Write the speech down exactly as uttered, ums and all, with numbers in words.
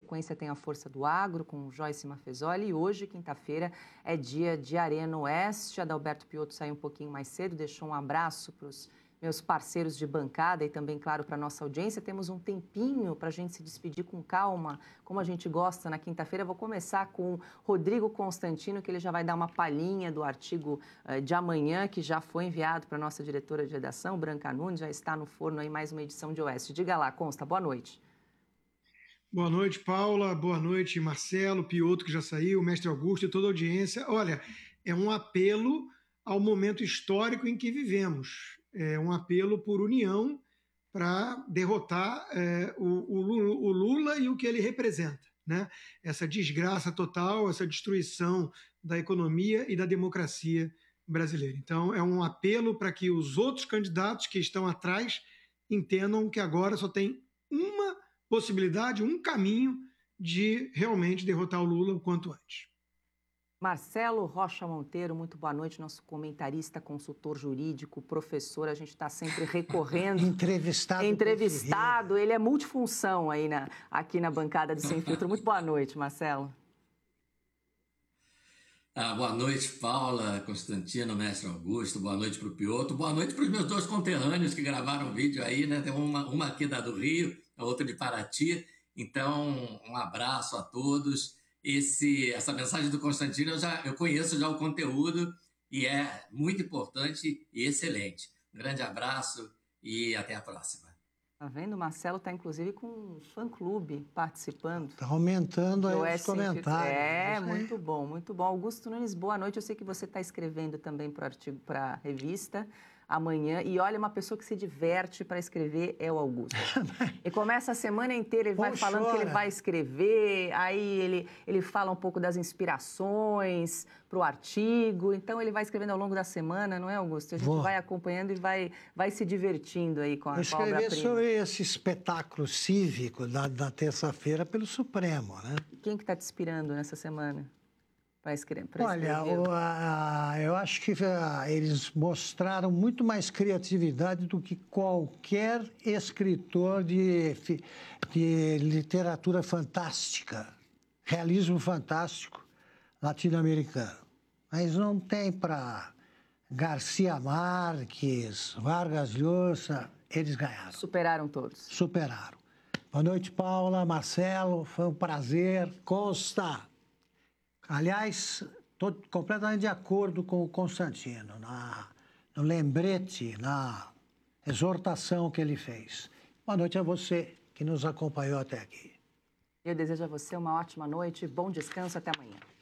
sequência tem a Força do Agro, com Joyce Maffezoli. E hoje, quinta-feira, é dia de Arena Oeste. Adalberto Piotto saiu um pouquinho mais cedo, deixou um abraço para os meus parceiros de bancada e também, claro, para a nossa audiência. Temos um tempinho para a gente se despedir com calma, como a gente gosta na quinta-feira. Vou começar com Rodrigo Constantino, que ele já vai dar uma palhinha do artigo uh, de amanhã, que já foi enviado para a nossa diretora de redação, Branca Nunes, já está no forno aí mais uma edição de Oeste. Diga lá, Consta, boa noite. Boa noite, Paula. Boa noite, Marcelo, Piotto, que já saiu, Mestre Augusto e toda a audiência. Olha, é um apelo ao momento histórico em que vivemos. É um apelo por união para derrotar é, o, o, Lula, o Lula e o que ele representa, né? Essa desgraça total, essa destruição da economia e da democracia brasileira. Então, é um apelo para que os outros candidatos que estão atrás entendam que agora só tem uma possibilidade, um caminho de realmente derrotar o Lula o quanto antes. Marcelo Rocha Monteiro, muito boa noite, nosso comentarista, consultor jurídico, professor, a gente está sempre recorrendo. Entrevistado. Entrevistado, ele é multifunção aí na, aqui na bancada do Sem Filtro. Muito boa noite, Marcelo. Ah, boa noite, Paula, Constantino, Mestre Augusto, boa noite para o Piotto, boa noite para os meus dois conterrâneos que gravaram o vídeo aí, né? Tem uma, uma aqui da do Rio, a outra de Paraty. Então, um abraço a todos. Esse, essa mensagem do Constantino, eu, já, eu conheço já o conteúdo e é muito importante e excelente. Um grande abraço e até a próxima. Tá vendo? O Marcelo está, inclusive, com um fã-clube participando. Está aumentando aí os comentários. É, muito bom, muito bom. Augusto Nunes, boa noite. Eu sei que você está escrevendo também para o artigo, para a revista amanhã. E olha, uma pessoa que se diverte para escrever é o Augusto. E começa a semana inteira, ele vai falando que ele vai escrever, aí ele, ele fala um pouco das inspirações para o artigo. Então, ele vai escrevendo ao longo da semana, não é, Augusto? A gente Vou. vai acompanhando e vai, vai se divertindo aí com a, com a obra-prima. Escrever sobre esse espetáculo cívico da, da terça-feira pelo Supremo, né? Quem que está te inspirando nessa semana? Para escrever, para Olha, o, a, eu acho que a, eles mostraram muito mais criatividade do que qualquer escritor de, de literatura fantástica, realismo fantástico latino-americano. Mas não tem para Garcia Marques, Vargas Llosa, eles ganharam. Superaram todos. Superaram. Boa noite, Paula, Marcelo, foi um prazer. Consta. Aliás, estou completamente de acordo com o Constantino, na, no lembrete, na exortação que ele fez. Boa noite a você que nos acompanhou até aqui. Eu desejo a você uma ótima noite, bom descanso, até amanhã.